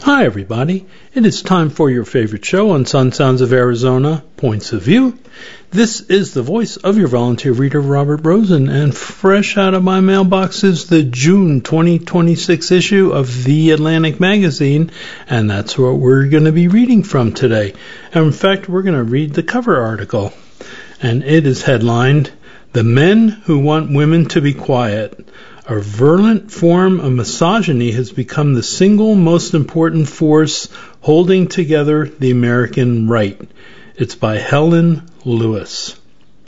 Hi, everybody. It is time for your favorite show on Sun Sounds of Arizona, Points of View. This is the voice of your volunteer reader, Robert Rosen, and fresh out of my mailbox is the June 2026 issue of The Atlantic Magazine, and that's what we're going to be reading from today. And in fact, we're going to read the cover article, and it is headlined, "The Men Who Want Women to Be Quiet. A virulent form of misogyny has become the single most important force holding together the American right." It's by Helen Lewis.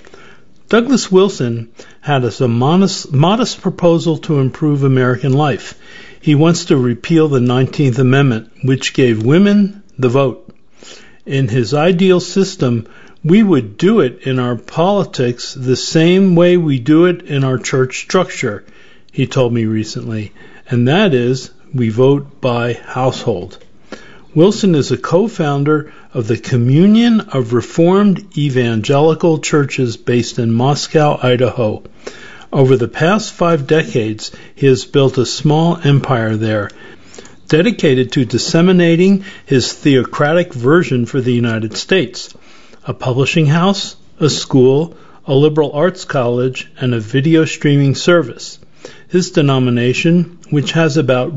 Douglas Wilson had a modest proposal to improve American life. He wants to repeal the 19th Amendment, which gave women the vote. In his ideal system, we would do it in our politics the same way we do it in our church structure, he told me recently, and that is, we vote by household. Wilson is a co-founder of the Communion of Reformed Evangelical Churches based in Moscow, Idaho. Over the past 5 decades, he has built a small empire there, dedicated to disseminating his theocratic version for the United States. A publishing house, a school, a liberal arts college, and a video streaming service. His denomination, which has about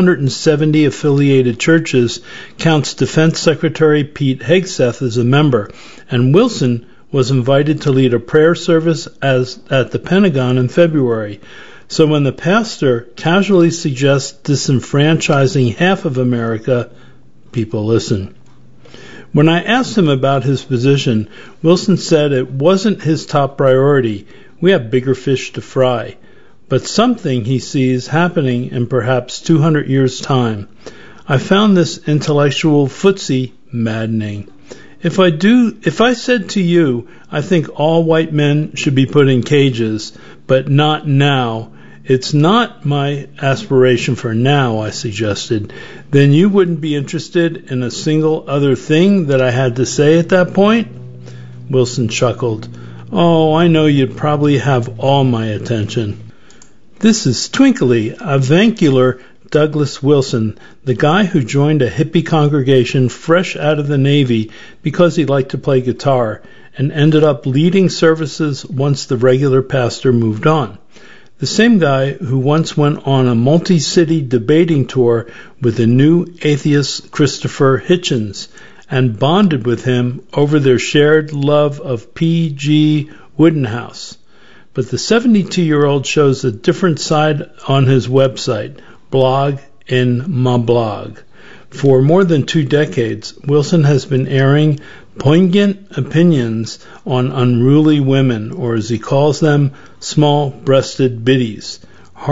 170 affiliated churches, counts Defense Secretary Pete Hegseth as a member, and Wilson was invited to lead a prayer service at the Pentagon in February. So when the pastor casually suggests disenfranchising half of America, people listen. When I asked him about his position, Wilson said it wasn't his top priority. We have bigger fish to fry. But something he sees happening in perhaps 200 years' time. I found this intellectual footsie maddening. If I said to you, I think all white men should be put in cages, but not now, it's not my aspiration for now, I suggested, then you wouldn't be interested in a single other thing that I had to say at that point? Wilson chuckled. Oh, I know you'd probably have all my attention. This is twinkly, avuncular Douglas Wilson, the guy who joined a hippie congregation fresh out of the Navy because he liked to play guitar and ended up leading services once the regular pastor moved on. The same guy who once went on a multi-city debating tour with the new atheist Christopher Hitchens and bonded with him over their shared love of P.G. Wodehouse. But the 72-year-old shows a different side on his website, Blog in My Blog. For more than 2 decades, Wilson has been airing poignant opinions on unruly women, or as he calls them, small-breasted biddies,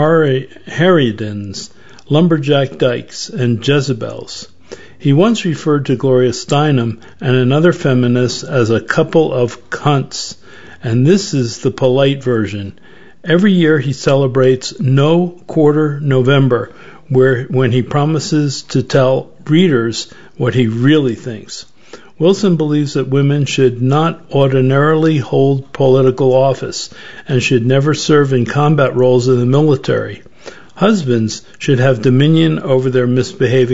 harridans, lumberjack dykes, and Jezebels. He once referred to Gloria Steinem and another feminist as a couple of cunts, and this is the polite version. Every year he celebrates No Quarter November, when he promises to tell readers what he really thinks. Wilson believes that women should not ordinarily hold political office and should never serve in combat roles in the military. Husbands should have dominion over their misbehaving